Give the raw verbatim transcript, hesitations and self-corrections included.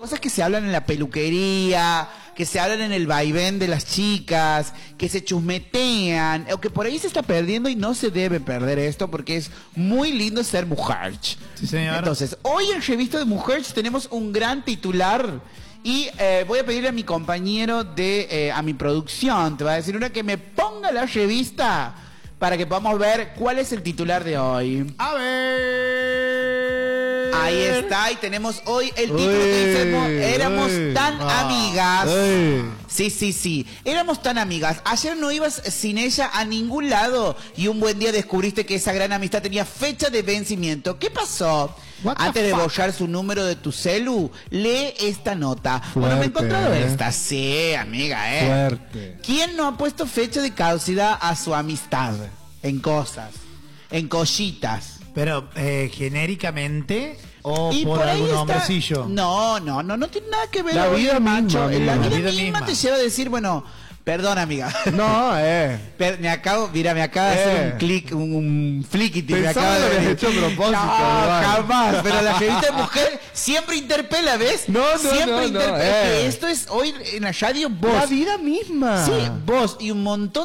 cosas que se hablan en la peluquería, que se hablan en el vaivén de las chicas, que se chusmetean, o que por ahí se está perdiendo y no se debe perder esto porque es muy lindo ser mujer. Sí, señor. Entonces, hoy en Revista de Mujeres tenemos un gran titular y eh, voy a pedirle a mi compañero de, eh, a mi producción, te va a decir una que me ponga la revista para que podamos ver cuál es el titular de hoy. A ver. Ahí está, y tenemos hoy el título que dice, éramos uy, tan ah, amigas. uy. Sí, sí, sí, éramos tan amigas. Ayer no ibas sin ella a ningún lado y un buen día descubriste que esa gran amistad tenía fecha de vencimiento. ¿Qué pasó? What the Antes de fuck? bollar su número de tu celu, lee esta nota. Bueno, me he Fuerte, encontrado ¿eh? esta. Sí, amiga, ¿eh? Fuerte. ¿Quién no ha puesto fecha de caducidad a su amistad? En cosas, en cositas. Pero, eh, genéricamente o Y por, por ahí algún está- hombrecillo. No, no, no, no tiene nada que ver. La hoy, vida macho. misma, La amigo. vida, La vida misma, misma. te lleva a decir, bueno, perdón, amiga. No, eh. Per- me acabo, mira, me acaba de Eh. hacer un clic, un, un flickity, me Pensaba acaba de que lo habías venir. hecho a propósito, No, Iván. jamás, pero la revista de mujer siempre interpela, ¿ves? No, no, siempre no, no, interpela. eh. Que esto es hoy en la radio vos. La vida misma. Sí, vos y un montón